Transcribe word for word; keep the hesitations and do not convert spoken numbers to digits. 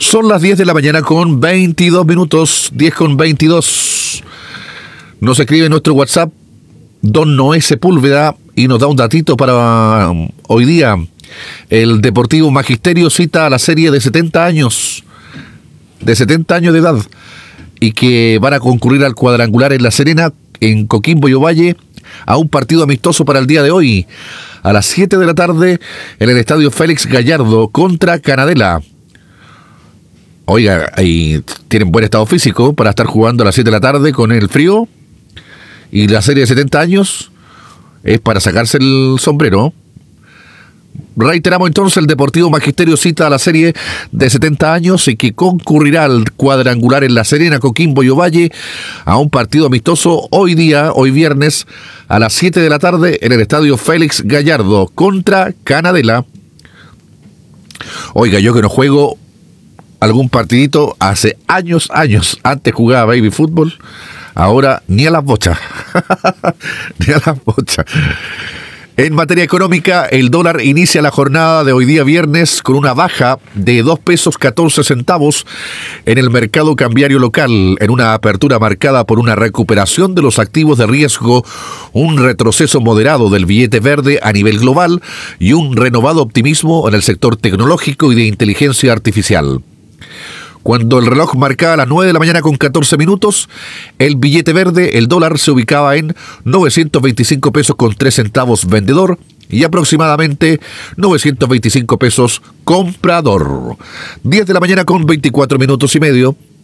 Son las diez de la mañana con veintidós minutos, diez con veintidós. Nos escribe en nuestro WhatsApp don Noé Sepúlveda y nos da un datito para um, hoy día. El Deportivo Magisterio cita a la serie de setenta años, de setenta años de edad, y que van a concurrir al cuadrangular en La Serena, en Coquimbo y Ovalle, a un partido amistoso para el día de hoy, a las siete de la tarde, en el Estadio Félix Gallardo contra Canadela. Oiga, ahí tienen buen estado físico para estar jugando a las siete de la tarde con el frío. Y la serie de setenta años es para sacarse el sombrero. Reiteramos entonces, el Deportivo Magisterio cita a la serie de setenta años y que concurrirá al cuadrangular en La Serena, Coquimbo y Ovalle a un partido amistoso hoy día, hoy viernes, a las siete de la tarde en el Estadio Félix Gallardo contra Canadela. Oiga, yo que no juego algún partidito hace años, años, antes jugaba baby fútbol, ahora ni a las bochas, ni a las bochas. En materia económica, el dólar inicia la jornada de hoy día viernes con una baja de dos pesos catorce centavos en el mercado cambiario local, en una apertura marcada por una recuperación de los activos de riesgo, un retroceso moderado del billete verde a nivel global y un renovado optimismo en el sector tecnológico y de inteligencia artificial. Cuando el reloj marcaba las nueve de la mañana con catorce minutos, el billete verde, el dólar, se ubicaba en novecientos veinticinco pesos con tres centavos vendedor y aproximadamente novecientos veinticinco pesos comprador. diez de la mañana con veinticuatro minutos y medio.